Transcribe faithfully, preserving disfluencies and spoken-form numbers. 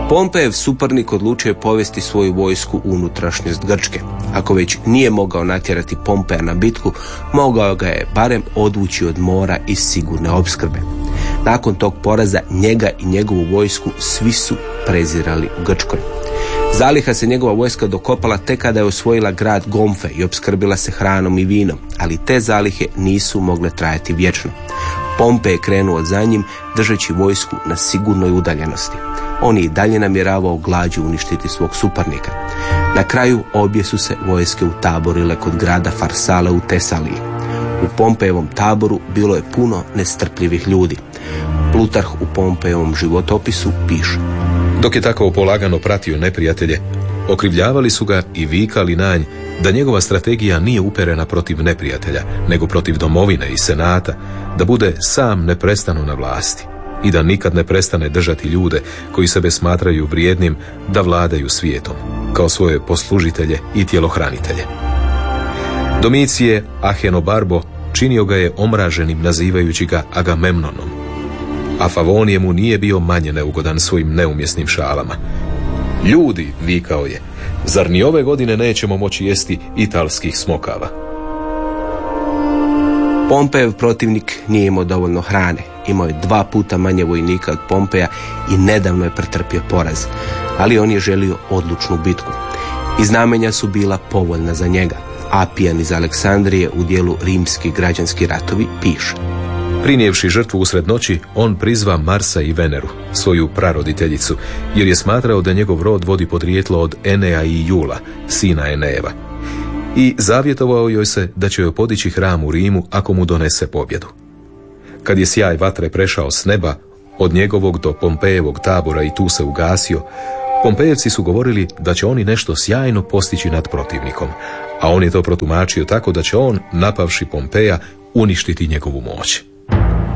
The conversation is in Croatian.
Pompejev suparnik odlučio je povesti svoju vojsku u unutrašnjost Grčke. Ako već nije mogao natjerati Pompeja na bitku, mogao ga je barem odvući od mora i sigurne opskrbe. Nakon tog poraza njega i njegovu vojsku svi su prezirali u Grčkoj. Zaliha se njegova vojska dokopala tek kada je osvojila grad Gomfe i opskrbila se hranom i vinom, ali te zalihe nisu mogle trajati vječno. Pompej je krenuo za njim, držeći vojsku na sigurnoj udaljenosti. On je i dalje namjeravao glađu uništiti svog suparnika. Na kraju obje su se vojske utaborile kod grada Farsale u Tesaliji. U Pompejevom taboru bilo je puno nestrpljivih ljudi. Plutarh u Pompejevom životopisu piše: dok je tako polagano pratio neprijatelje, okrivljavali su ga i vikali na nj da njegova strategija nije uperena protiv neprijatelja, nego protiv domovine i senata, da bude sam neprestano na vlasti i da nikad ne prestane držati ljude koji sebe smatraju vrijednim da vladaju svijetom, kao svoje poslužitelje i tjelohranitelje. Domicije Ahenobarbo činio ga je omraženim nazivajući ga Agamemnonom, a Favonije mu nije bio manje neugodan svojim neumjesnim šalama. Ljudi, vikao je, zar ni ove godine nećemo moći jesti italskih smokava? Pompejev protivnik nije imao dovoljno hrane. Imao je dva puta manje vojnika od Pompeja i nedavno je pretrpio poraz. Ali on je želio odlučnu bitku. I znamenja su bila povoljna za njega. Apijan iz Aleksandrije u dijelu Rimski građanski ratovi piše: prinijevši žrtvu usred noći, on prizva Marsa i Veneru, svoju praroditeljicu, jer je smatrao da njegov rod vodi podrijetlo od Enea i Jula, sina Enejeva. I zavjetovao joj se da će joj podići hram u Rimu ako mu donese pobjedu. Kad je sjaj vatre prešao s neba, od njegovog do Pompejevog tabora i tu se ugasio, Pompejevci su govorili da će oni nešto sjajno postići nad protivnikom, a on je to protumačio tako da će on, napavši Pompeja, uništiti njegovu moć.